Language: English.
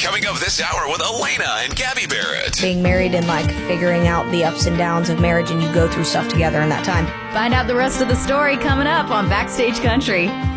Coming up this hour with Elena and Gabby Barrett. Being married and figuring out the ups and downs of marriage, and you go through stuff together in that time. Find out the rest of the story coming up on Backstage Country.